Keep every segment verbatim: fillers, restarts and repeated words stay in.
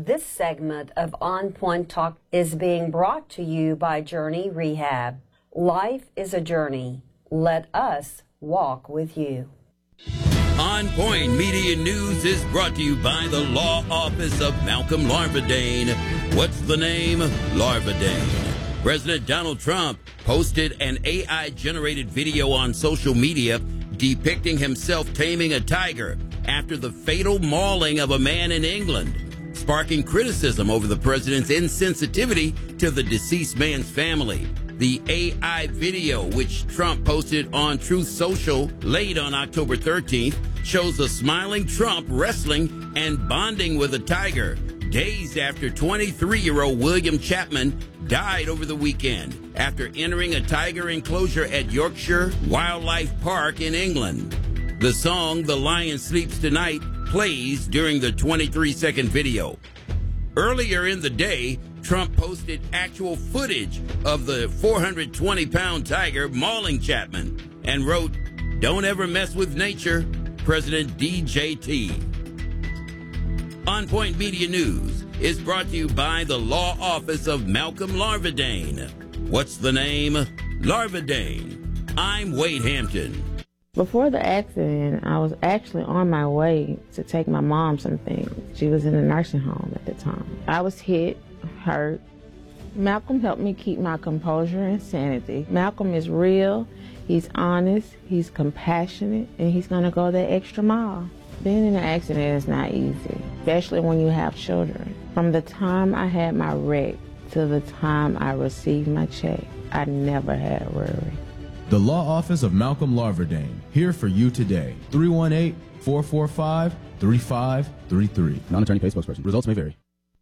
This segment of On Point Talk is being brought to you by Journey Rehab. Life is a journey. Let us walk with you. On Point Media News is brought to you by the Law Office of Malcolm Larvadain. What's the name? Larvadain. President Donald Trump posted an A I-generated video on social media depicting himself taming a tiger after the fatal mauling of a man in England, sparking criticism over the president's insensitivity to the deceased man's family. The A I video, which Trump posted on Truth Social late on October thirteenth, shows a smiling Trump wrestling and bonding with a tiger, days after twenty-three-year-old William Chapman died over the weekend after entering a tiger enclosure at Yorkshire Wildlife Park in England. The song "The Lion Sleeps Tonight" plays during the twenty-three-second video. Earlier in the day, Trump posted actual footage of the four hundred twenty pound tiger mauling Chapman and wrote, "Don't ever mess with nature, President D J T." On Point Media News is brought to you by the Law Office of Malcolm Larvadain. What's the name? Larvadain. I'm Wade Hampton. Before the accident, I was actually on my way to take my mom some things. She was in a nursing home at the time. I was hit, hurt. Malcolm helped me keep my composure and sanity. Malcolm is real, he's honest, he's compassionate, and he's gonna go that extra mile. Being in an accident is not easy, especially when you have children. From the time I had my wreck to the time I received my check, I never had a worry. The Law Office of Malcolm Larvadain, here for you today. three one eight, four four five, three five three three. Non-attorney paid spokesperson. Results may vary.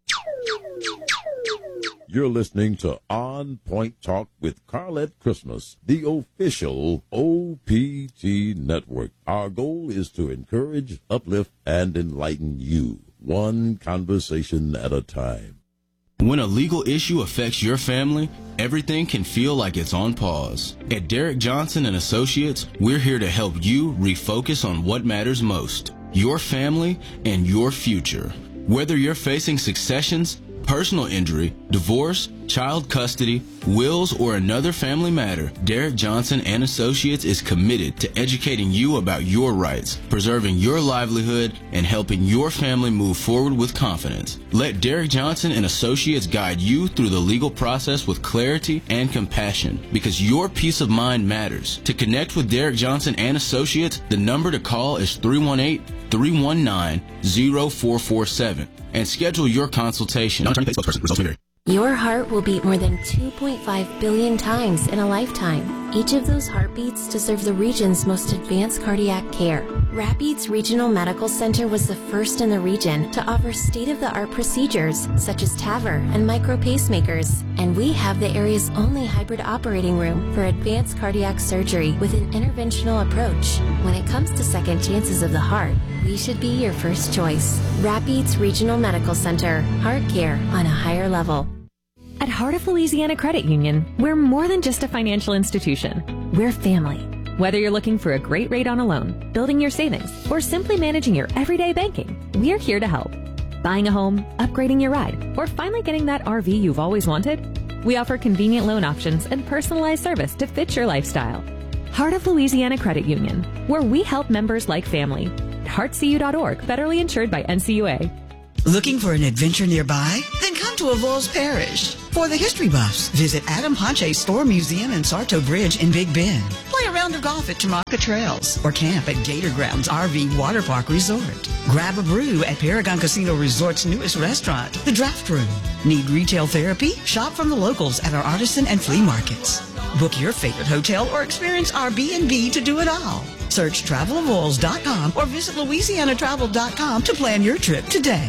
You're listening to On Point Talk with Carlette Christmas, the official O P T network. Our goal is to encourage, uplift, and enlighten you, one conversation at a time. When a legal issue affects your family, everything can feel like it's on pause. At Derek Johnson and Associates, we're here to help you refocus on what matters most, your family and your future. Whether you're facing successions, personal injury, divorce, child custody, wills, or another family matter, Derek Johnson and Associates is committed to educating you about your rights, preserving your livelihood, and helping your family move forward with confidence. Let Derek Johnson and Associates guide you through the legal process with clarity and compassion, because your peace of mind matters. To connect with Derek Johnson and Associates, the number to call is three one eight, three one nine, zero four four seven. And schedule your consultation. Non-attorney paid spokesperson. Results may vary. Your heart will beat more than two point five billion times in a lifetime. Each of those heartbeats deserve the region's most advanced cardiac care. Rapides Regional Medical Center was the first in the region to offer state-of-the-art procedures such as T A V R and micro pacemakers. And we have the area's only hybrid operating room for advanced cardiac surgery with an interventional approach. When it comes to second chances of the heart, we should be your first choice. Rapides Regional Medical Center. Heart care on a higher level. At Heart of Louisiana Credit Union, we're more than just a financial institution. We're family. Whether you're looking for a great rate on a loan, building your savings, or simply managing your everyday banking, we're here to help. Buying a home, upgrading your ride, or finally getting that R V you've always wanted? We offer convenient loan options and personalized service to fit your lifestyle. Heart of Louisiana Credit Union, where we help members like family. heart c u dot org, federally insured by N C U A. Looking for an adventure nearby? Then come to Avoyelles Parish. For the history buffs, visit Adam Ponche's Store Museum and Sarto Bridge in Big Bend. Play a round of golf at Tamaka Trails or camp at Gator Grounds R V Water Park Resort. Grab a brew at Paragon Casino Resort's newest restaurant, The Draft Room. Need retail therapy? Shop from the locals at our artisan and flea markets. Book your favorite hotel or experience our B and B to do it all. Search travel avoyelles dot com or visit louisiana travel dot com to plan your trip today.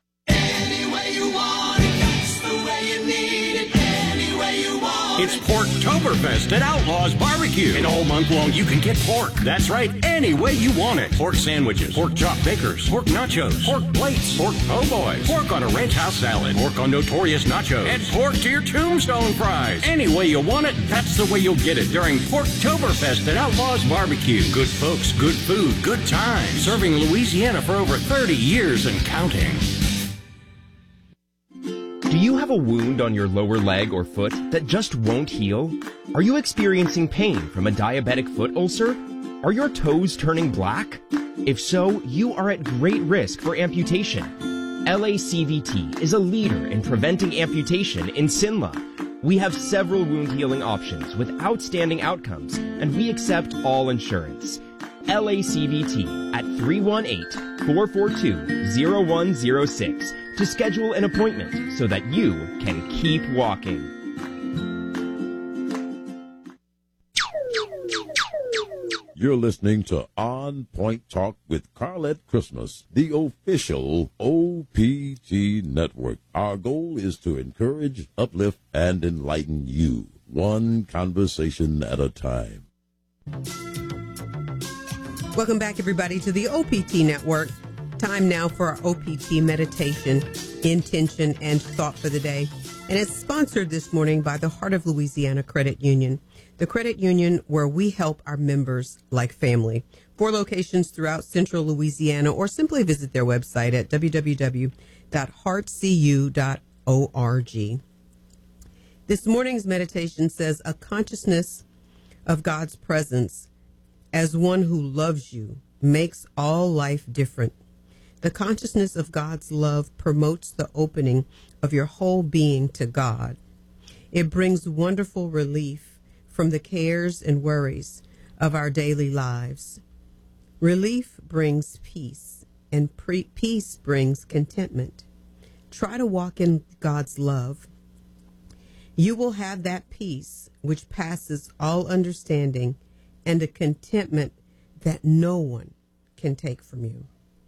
It's Porktoberfest at Outlaws Barbecue. And all month long, you can get pork. That's right, any way you want it. Pork sandwiches, pork chop bakers, pork nachos, pork plates, pork po' boys, pork on a ranch house salad, pork on notorious nachos, and pork to your tombstone fries. Any way you want it, that's the way you'll get it during Porktoberfest at Outlaws Barbecue. Good folks, good food, good times. Serving Louisiana for over thirty years and counting. you have a wound on your lower leg or foot that just won't heal? Are you experiencing pain from a diabetic foot ulcer? Are your toes turning black? If so, you are at great risk for amputation. L A C V T is a leader in preventing amputation in Sinla. We have several wound healing options with outstanding outcomes, and we accept all insurance. L A C V T at three one eight, four four two, zero one zero six to schedule an appointment so that you can keep walking. You're listening to On Point Talk with Carlette Christmas, the official O P T network. Our goal is to encourage, uplift, and enlighten you, one conversation at a time. Welcome back, everybody, to the O P T network. Time now for our O P T meditation, intention, and thought for the day. And it's sponsored this morning by the Heart of Louisiana Credit Union, the credit union where we help our members like family. Four locations throughout central Louisiana, or simply visit their website at w w w dot heart c u dot org. This morning's meditation says, a consciousness of God's presence as one who loves you makes all life different. The consciousness of God's love promotes the opening of your whole being to God. It brings wonderful relief from the cares and worries of our daily lives. Relief brings peace, and pre- peace brings contentment. Try to walk in God's love. You will have that peace which passes all understanding and a contentment that no one can take from you.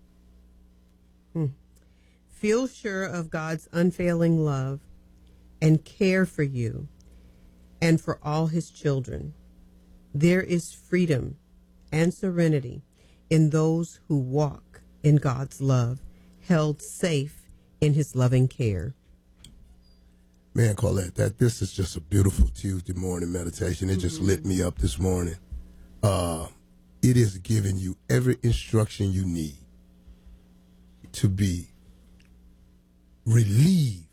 Hmm. Feel sure of God's unfailing love and care for you and for all his children. There is freedom and serenity in those who walk in God's love, held safe in his loving care. Man, Colette, that this is just a beautiful Tuesday morning meditation. It mm-hmm. just lit me up this morning. Uh, it is giving you every instruction you need to be relieved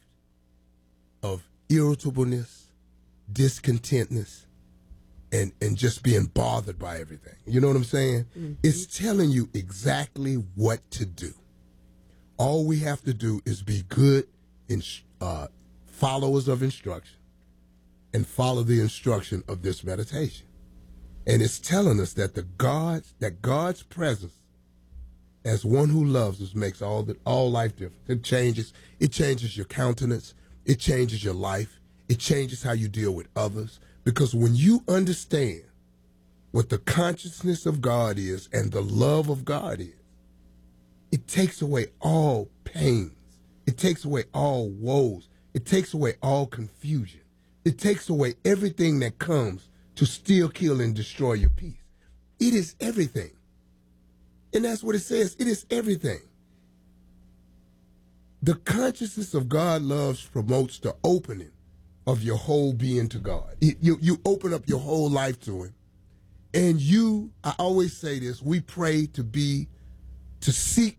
of irritableness, discontentness, and, and just being bothered by everything. You know what I'm saying? Mm-hmm. It's telling you exactly what to do. All we have to do is be good in, uh, followers of instruction and follow the instruction of this meditation. And it's telling us that the God's, that God's presence as one who loves us makes all the, all life different. It changes, it changes your countenance, it changes your life, it changes how you deal with others. Because when you understand what the consciousness of God is and the love of God is, it takes away all pains. It takes away all woes. It takes away all confusion. It takes away everything that comes to steal, kill, and destroy your peace. It is everything. And that's what it says. It is everything. The consciousness of God loves promotes the opening of your whole being to God. You, you open up your whole life to him. And you, I always say this, we pray to be, to seek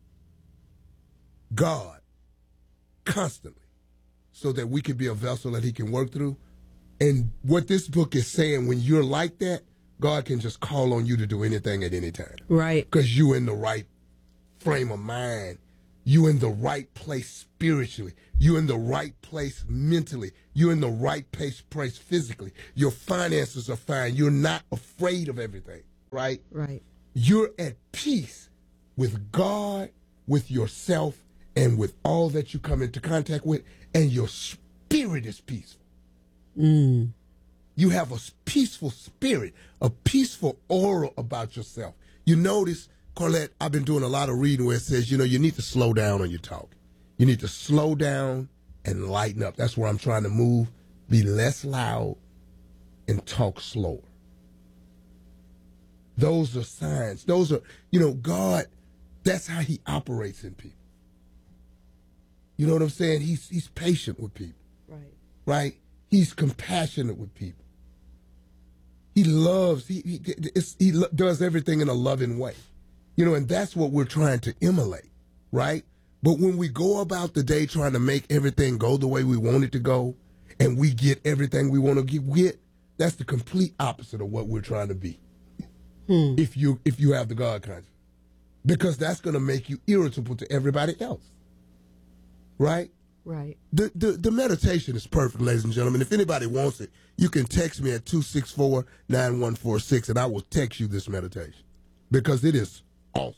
God constantly so that we can be a vessel that he can work through. And what this book is saying, when you're like that, God can just call on you to do anything at any time. Right. Because you're in the right frame of mind. You're in the right place spiritually. You're in the right place mentally. You're in the right place, place physically. Your finances are fine. You're not afraid of everything, right? Right. You're at peace with God, with yourself, and with all that you come into contact with, and your spirit is peaceful. Mm. You have a peaceful spirit, a peaceful aura about yourself. You notice, Colette, I've been doing a lot of reading where it says, you know, you need to slow down on your talk. You need to slow down and lighten up. That's where I'm trying to move. Be less loud and talk slower. Those are signs. Those are, you know, God, that's how he operates in people. You know what I'm saying? He's he's patient with people. Right. Right? He's compassionate with people. He loves, he, he, it's, he lo- does everything in a loving way. You know, and that's what we're trying to emulate, right? But when we go about the day trying to make everything go the way we want it to go, and we get everything we want to get, that's the complete opposite of what we're trying to be. Hmm. If you if you have the God conscience. Because that's going to make you irritable to everybody else. Right? Right. The, the the meditation is perfect, ladies and gentlemen. If anybody wants it, you can text me at two six four, nine one four six, and I will text you this meditation. Because it is awesome.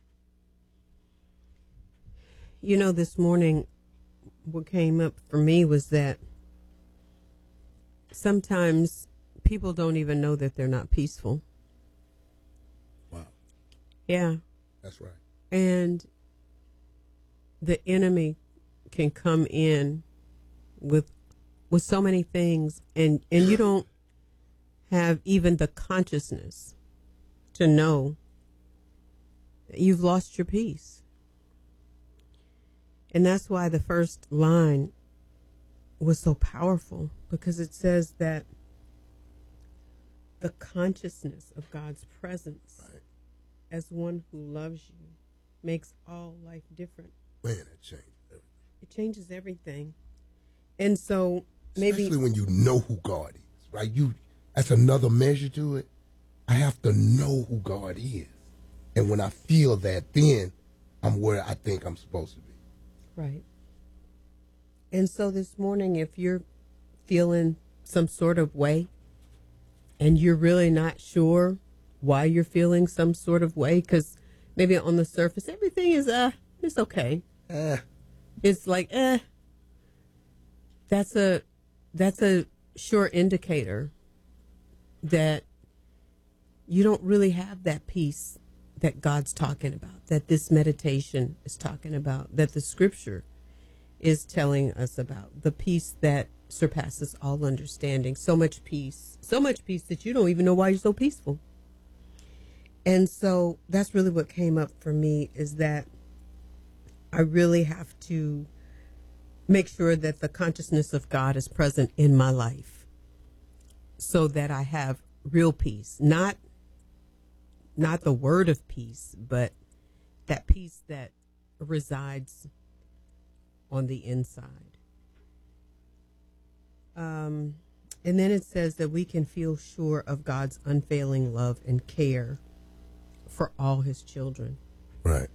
You know, this morning, what came up for me was that sometimes people don't even know that they're not peaceful. Wow. Yeah. That's right. And the enemy can come in with with so many things, and, and you don't have even the consciousness to know that you've lost your peace. And that's why the first line was so powerful, because it says that the consciousness of God's presence right. as one who loves you makes all life different. Man, that changed everything. It changes everything. And so maybe... Especially when you know who God is, right? You that's another measure to it. I have to know who God is. And when I feel that, then I'm where I think I'm supposed to be. Right. And so this morning, if you're feeling some sort of way and you're really not sure why you're feeling some sort of way, because maybe on the surface, everything is, uh, it's okay. Eh. It's like, eh. That's a, that's a sure indicator that you don't really have that peace that God's talking about, that this meditation is talking about, that the scripture is telling us about, the peace that surpasses all understanding. So much peace, so much peace that you don't even know why you're so peaceful. And so that's really what came up for me, is that I really have to make sure that the consciousness of God is present in my life so that I have real peace, not not the word of peace, but that peace that resides on the inside. Um, and then it says that we can feel sure of God's unfailing love and care for all his children. Right.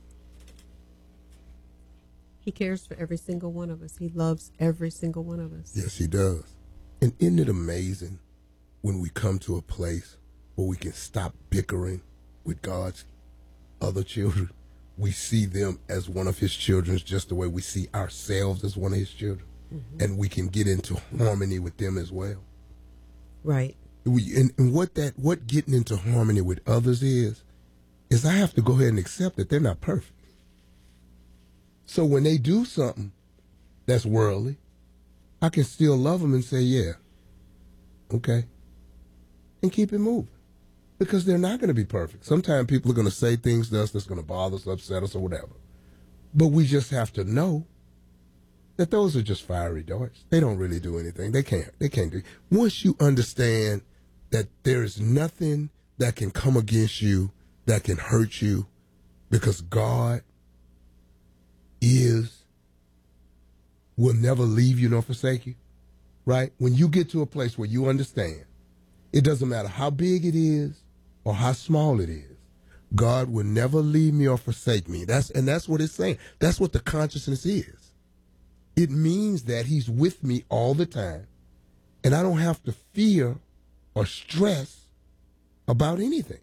He cares for every single one of us. He loves every single one of us. Yes, he does. And isn't it amazing when we come to a place where we can stop bickering with God's other children? We see them as one of his children, just the way we see ourselves as one of his children. Mm-hmm. And we can get into harmony with them as well. Right. We, and, and what that, what getting into harmony with others is, is I have to go ahead and accept that they're not perfect. So when they do something that's worldly, I can still love them and say, yeah, okay, and keep it moving. Because they're not going to be perfect. Sometimes people are going to say things to us that's going to bother us, upset us, or whatever. But we just have to know that those are just fiery darts. They don't really do anything. They can't. They can't do. Once you understand that there is nothing that can come against you that can hurt you, because God is, will never leave you nor forsake you, right? When you get to a place where you understand, it doesn't matter how big it is or how small it is, God will never leave me or forsake me. That's and that's what it's saying. That's what the consciousness is. It means that he's with me all the time, and I don't have to fear or stress about anything.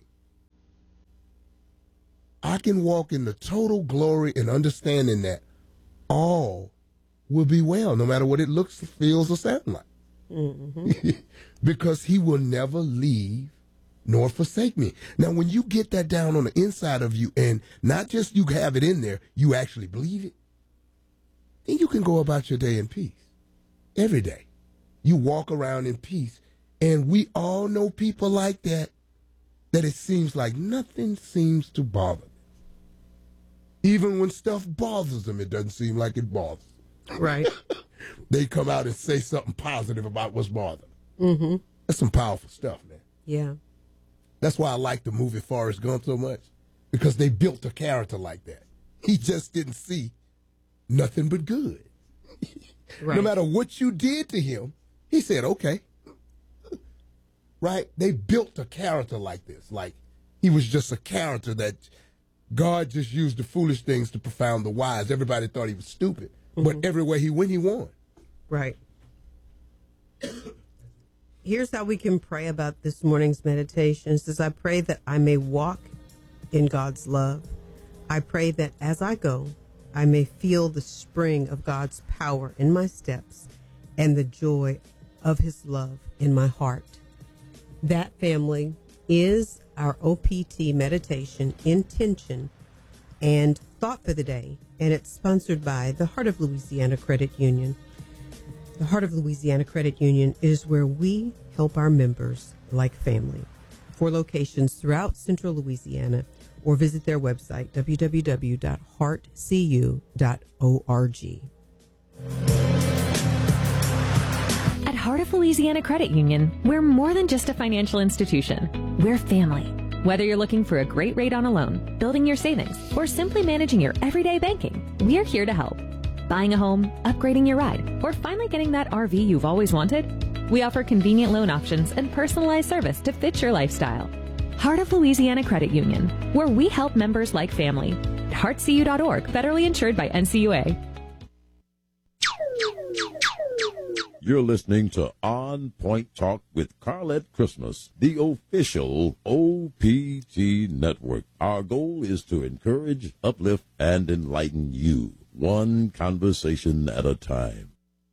I can walk in the total glory and understanding that all will be well, no matter what it looks, feels, or sounds like. Mm-hmm. Because he will never leave nor forsake me. Now, when you get that down on the inside of you, and not just you have it in there, you actually believe it, then you can go about your day in peace. Every day. You walk around in peace. And we all know people like that, that it seems like nothing seems to bother them. Even when stuff bothers them, it doesn't seem like it bothers them. Right. They come out and say something positive about what's bothering them. Mm-hmm. That's some powerful stuff, man. Yeah. That's why I like the movie Forrest Gump so much, because they built a character like that. He just didn't see nothing but good. Right. No matter what you did to him, he said, okay. Right? They built a character like this. Like he was just a character that God just used the foolish things to profound the wise. Everybody thought he was stupid. Mm-hmm. But everywhere he went, he won. Right. Here's how we can pray about this morning's meditation. It says, I pray that I may walk in God's love. I pray that as I go, I may feel the spring of God's power in my steps and the joy of his love in my heart. That, family, is our O P T meditation, intention, and thought for the day. And it's sponsored by the Heart of Louisiana Credit Union. The Heart of Louisiana Credit Union is where we help our members like family. Four locations throughout central Louisiana, or visit their website, w w w dot heart c u dot org. At Heart of Louisiana Credit Union, we're more than just a financial institution. We're family. Whether you're looking for a great rate on a loan, building your savings, or simply managing your everyday banking, we're here to help. Buying a home, upgrading your ride, or finally getting that R V you've always wanted? We offer convenient loan options and personalized service to fit your lifestyle. Heart of Louisiana Credit Union, where we help members like family. heart c u dot org, federally insured by N C U A. You're listening to On Point Talk with Carlette Christmas, the official O P T network. Our goal is to encourage, uplift, and enlighten you, one conversation at a time.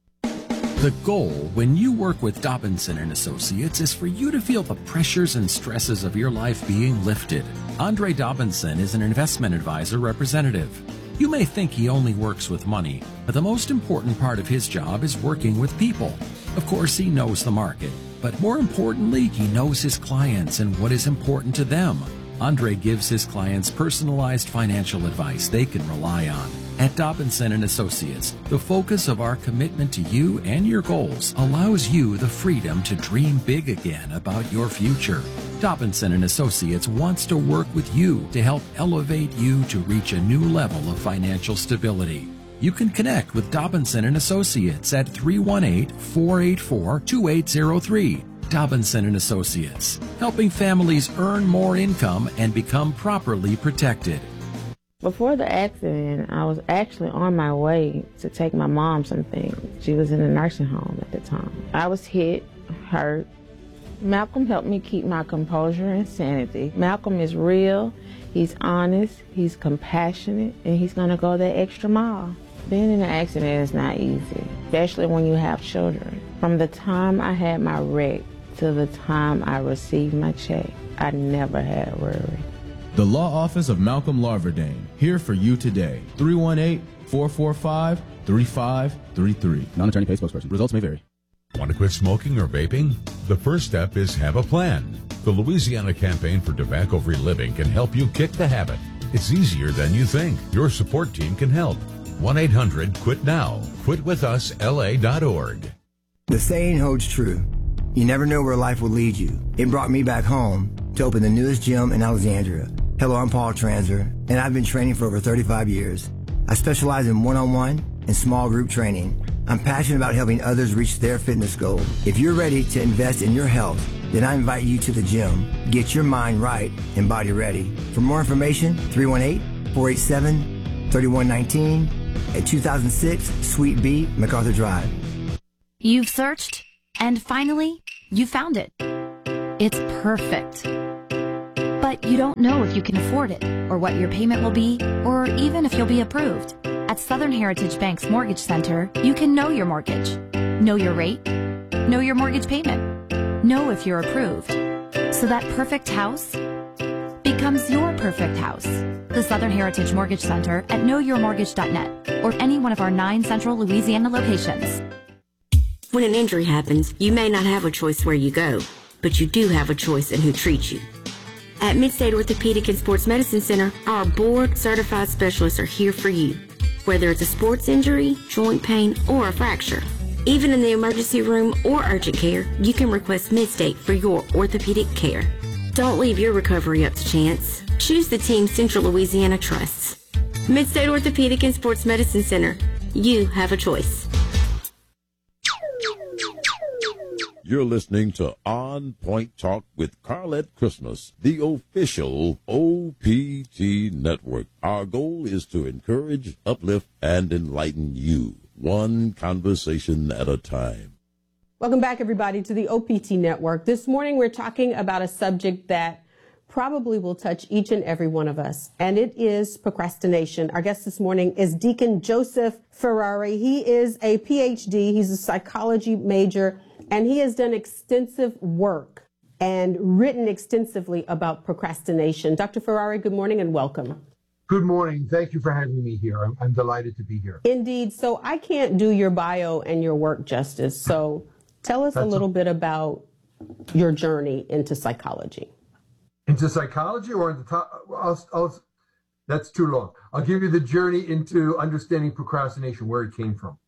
The goal when you work with Dobinson and Associates is for you to feel the pressures and stresses of your life being lifted. Andre Dobinson is an investment advisor representative. You may think he only works with money, but the most important part of his job is working with people. Of course, he knows the market, but more importantly, he knows his clients and what is important to them. Andre gives his clients personalized financial advice they can rely on. At Dobinson and Associates, the focus of our commitment to you and your goals allows you the freedom to dream big again about your future. Dobinson and Associates wants to work with you to help elevate you to reach a new level of financial stability. You can connect with Dobinson and Associates at three one eight, four eight four, two eight zero three. Dobinson and Associates, helping families earn more income and become properly protected. Before the accident, I was actually on my way to take my mom some things. She was in a nursing home at the time. I was hit, hurt. Malcolm helped me keep my composure and sanity. Malcolm is real, he's honest, he's compassionate, and he's going to go that extra mile. Being in an accident is not easy, especially when you have children. From the time I had my wreck to the time I received my check, I never had a worry. The Law Office of Malcolm Larverdane, here for you today. three one eight, four four five, three five three three. Non-attorney paid spokesperson. Results may vary. Want to quit smoking or vaping? The first step is have a plan. The Louisiana Campaign for Tobacco-Free Living can help you kick the habit. It's easier than you think. Your support team can help. one eight hundred quit now. quit with us L A dot org. The saying holds true. You never know where life will lead you. It brought me back home to open the newest gym in Alexandria. Hello, I'm Paul Transer, and I've been training for over thirty-five years. I specialize in one-on-one and small group training. I'm passionate about helping others reach their fitness goal. If you're ready to invest in your health, then I invite you to the gym. Get your mind right and body ready. For more information, three one eight, four eight seven, three one one nine at two thousand six Suite B, MacArthur Drive. You've searched, and finally, you found it. It's perfect. But you don't know if you can afford it, or what your payment will be, or even if you'll be approved. At Southern Heritage Bank's Mortgage Center, you can know your mortgage, know your rate, know your mortgage payment, know if you're approved. So that perfect house becomes your perfect house. The Southern Heritage Mortgage Center at know your mortgage dot net or any one of our nine central Louisiana locations. When an injury happens, you may not have a choice where you go, but you do have a choice in who treats you. At Midstate Orthopedic and Sports Medicine Center, our board-certified specialists are here for you, whether it's a sports injury, joint pain, or a fracture. Even in the emergency room or urgent care, you can request Midstate for your orthopedic care. Don't leave your recovery up to chance. Choose the team Central Louisiana trusts. Midstate Orthopedic and Sports Medicine Center, You have a choice. You're listening to On Point Talk with Carlette Christmas, the official O P T network. Our goal is to encourage, uplift, and enlighten you, one conversation at a time. Welcome back, everybody, to the O P T network. This morning, we're talking about a subject that probably will touch each and every one of us, and it is procrastination. Our guest this morning is Deacon Joseph Ferrari. He is a P H D. He's a psychology major, and he has done extensive work and written extensively about procrastination. Doctor Ferrari, good morning and welcome. Good morning. Thank you for having me here. I'm, I'm delighted to be here. Indeed. So I can't do your bio and your work justice. So tell us That's a little a- bit about your journey into psychology. Into psychology or into top? I'll, I'll, that's too long. I'll give you the journey into understanding procrastination, where it came from.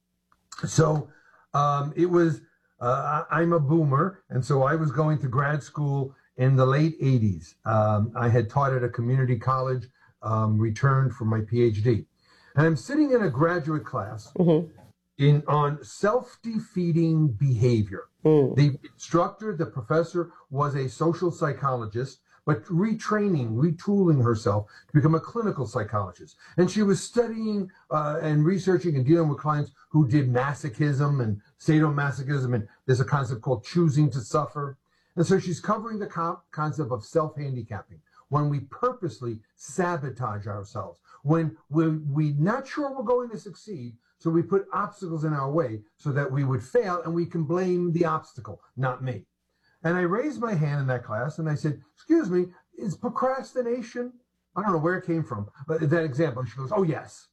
So um, it was, uh, I'm a boomer, and so I was going to grad school in the late eighties. Um, I had taught at a community college, um, returned for my P H D. And I'm sitting in a graduate class mm-hmm. in on self-defeating behavior. Mm. The instructor, the professor, was a social psychologist, but retraining, retooling herself to become a clinical psychologist. And she was studying uh, and researching and dealing with clients who did masochism and sadomasochism, and there's a concept called choosing to suffer. And so she's covering the co- concept of self-handicapping, when we purposely sabotage ourselves, when we're, we're not sure we're going to succeed, so we put obstacles in our way so that we would fail, and we can blame the obstacle, not me. And I raised my hand in that class and I said, excuse me, is procrastination? I don't know where it came from, but that example. And she goes, oh, yes.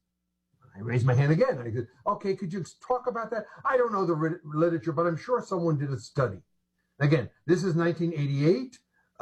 I raised my hand again. I said, okay, could you talk about that? I don't know the ri- literature, but I'm sure someone did a study. Again, this is nineteen eighty-eight.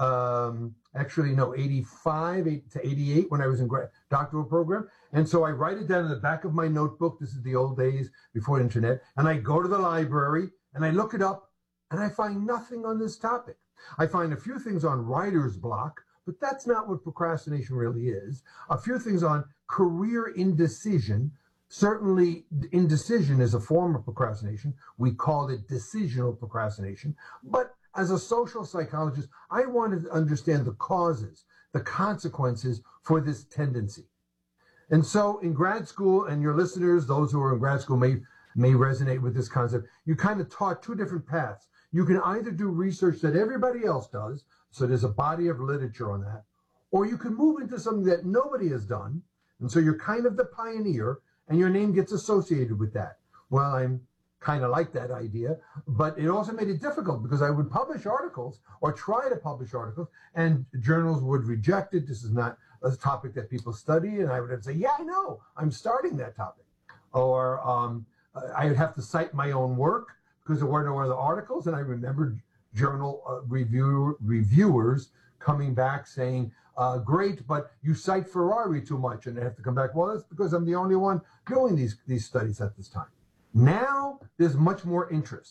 Um, actually, no, eighty-five to eighty-eight when I was in grad doctoral program. And so I write it down in the back of my notebook. This is the old days before internet. And I go to the library and I look it up and I find nothing on this topic. I find a few things on writer's block, but that's not what procrastination really is. A few things on career indecision. Certainly, indecision is a form of procrastination. We call it decisional procrastination. But as a social psychologist, I wanted to understand the causes, the consequences for this tendency. And so in grad school, and your listeners, those who are in grad school may, may resonate with this concept, you kind of taught two different paths. You can either do research that everybody else does, so there's a body of literature on that, or you can move into something that nobody has done, and so you're kind of the pioneer, and your name gets associated with that. Well, I'm kind of like that idea, but it also made it difficult because I would publish articles or try to publish articles, and journals would reject it. This is not a topic that people study, and I would have to say, yeah, I know, I'm starting that topic. Or um, I would have to cite my own work because there were no other articles, and I remember journal uh, review, reviewers coming back saying, uh, great, but you cite Ferrari too much, and I have to come back, well, that's because I'm the only one doing these, these studies at this time. Now there's much more interest.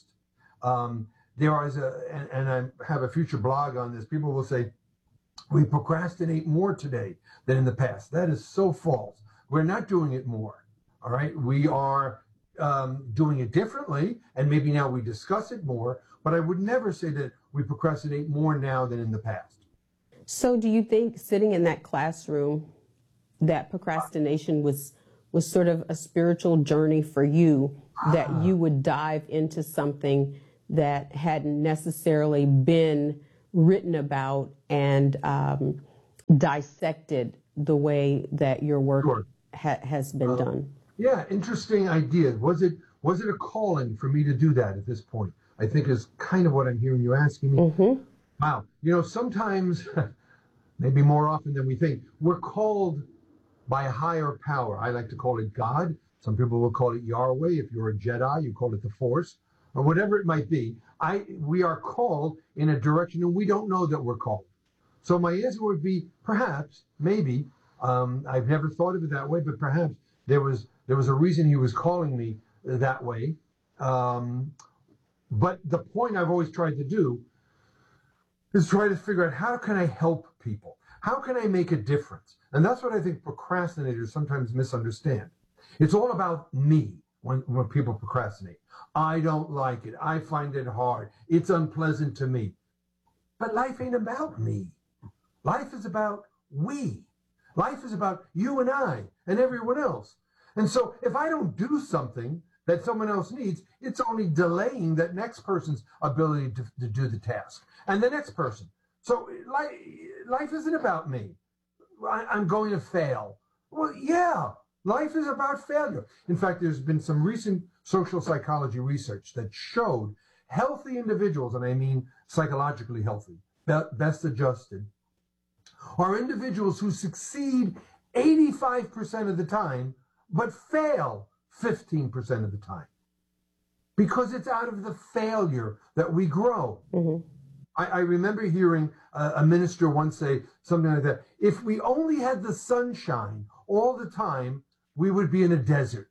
Um, there is a, and, and I have a future blog on this, people will say, we procrastinate more today than in the past. That is so false. We're not doing it more, all right? We are um, doing it differently, and maybe now we discuss it more, but I would never say that we procrastinate more now than in the past. So do you think sitting in that classroom, that procrastination was was sort of a spiritual journey for you, that you would dive into something that hadn't necessarily been written about and um, dissected the way that your work Sure. ha- has been Uh, done? Yeah, interesting idea. Was it was it a calling for me to do that at this point? I think is kind of what I'm hearing you asking me. Mm-hmm. Wow. You know, sometimes, maybe more often than we think, we're called by a higher power. I like to call it God. Some people will call it Yahweh. If you're a Jedi, you call it the Force, or whatever it might be. I we are called in a direction, and we don't know that we're called. So my answer would be perhaps, maybe. Um, I've never thought of it that way, but perhaps there was there was a reason He was calling me that way. Um, but the point I've always tried to do is try to figure out, how can I help people? How can I make a difference? And that's what I think procrastinators sometimes misunderstand. It's all about me when, when people procrastinate. I don't like it. I find it hard. It's unpleasant to me. But life ain't about me. Life is about we. Life is about you and I and everyone else. And so if I don't do something that someone else needs, it's only delaying that next person's ability to, to do the task. And the next person. So life, life isn't about me. I, I'm going to fail. Well, yeah, life is about failure. In fact, there's been some recent social psychology research that showed healthy individuals, and I mean psychologically healthy, best adjusted, are individuals who succeed eighty-five percent of the time, but fail fifteen percent of the time. Because it's out of the failure that we grow. Mm-hmm. I, I remember hearing a, a minister once say something like that. If we only had the sunshine all the time, we would be in a desert.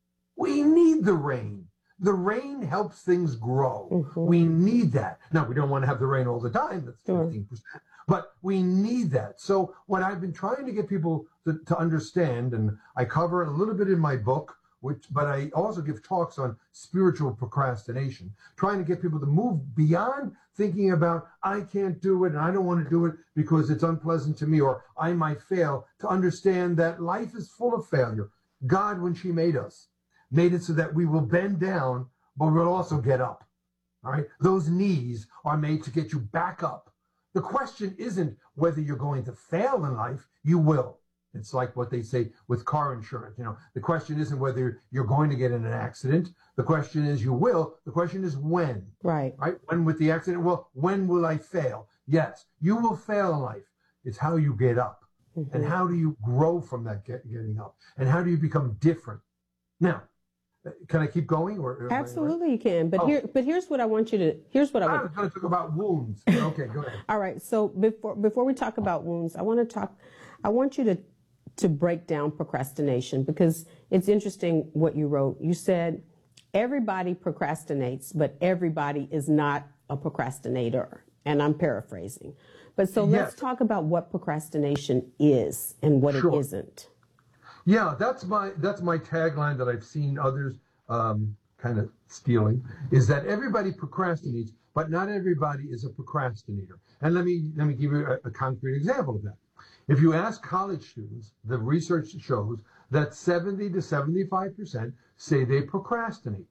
We need the rain. The rain helps things grow. Mm-hmm. We need that. Now, we don't want to have the rain all the time. That's fifteen percent. Sure. But we need that. So what I've been trying to get people to, to understand, and I cover it a little bit in my book, which, but I also give talks on spiritual procrastination, trying to get people to move beyond thinking about, I can't do it and I don't want to do it because it's unpleasant to me or I might fail, to understand that life is full of failure. God, when she made us, made it so that we will bend down, but we'll also get up. All right? Those knees are made to get you back up. The question isn't whether you're going to fail in life. You will. It's like what they say with car insurance. You know, the question isn't whether you're going to get in an accident. The question is you will. The question is when. Right. Right? When with the accident? Well, when will I fail? Yes, you will fail in life. It's how you get up. Mm-hmm. And how do you grow from that get, getting up? And how do you become different? Now, can I keep going? Or absolutely, you can. But oh. here, but here's what I want you to. Here's what I, I want. was going to talk about wounds. Okay, go ahead. All right. So before before we talk about wounds, I want to talk. I want you to to break down procrastination, because it's interesting what you wrote. You said everybody procrastinates, but everybody is not a procrastinator. And I'm paraphrasing. But so yes. Let's talk about what procrastination is and what sure. it isn't. Yeah, that's my that's my tagline that I've seen others um, kind of stealing, is that everybody procrastinates, but not everybody is a procrastinator. And let me let me give you a, a concrete example of that. If you ask college students, the research shows that seventy to seventy-five percent say they procrastinate.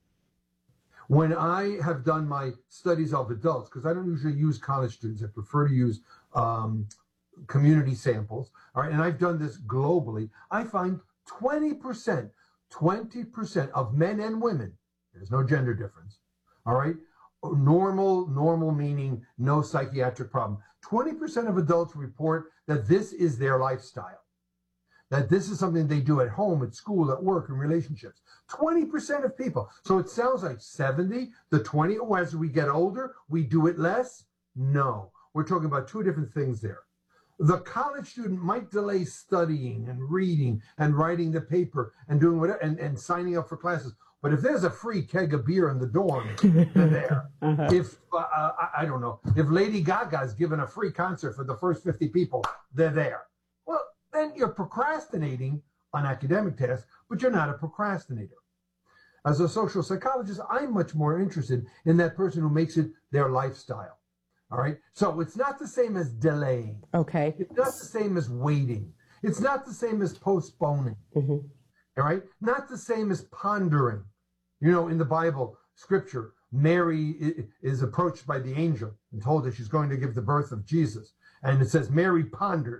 When I have done my studies of adults, because I don't usually use college students, I prefer to use um, community samples, all right, and I've done this globally, I find twenty percent, twenty percent of men and women, there's no gender difference, all right, normal, normal meaning no psychiatric problem, twenty percent of adults report that this is their lifestyle, that this is something they do at home, at school, at work, in relationships. twenty percent of people. So it sounds like seventy, the twenty, oh, as we get older, we do it less? No. We're talking about two different things there. The college student might delay studying and reading and writing the paper and doing whatever and, and signing up for classes. But if there's a free keg of beer in the dorm, they're there. Uh-huh. If, uh, I, I don't know, if Lady Gaga's given a free concert for the first fifty people, they're there. Well, then you're procrastinating on academic tasks, but you're not a procrastinator. As a social psychologist, I'm much more interested in that person who makes it their lifestyle. All right? So it's not the same as delaying. Okay. It's not the same as waiting. It's not the same as postponing. Mm-hmm. All right? Not the same as pondering. You know, in the Bible, scripture, Mary is approached by the angel and told that she's going to give the birth of Jesus. And it says Mary pondered.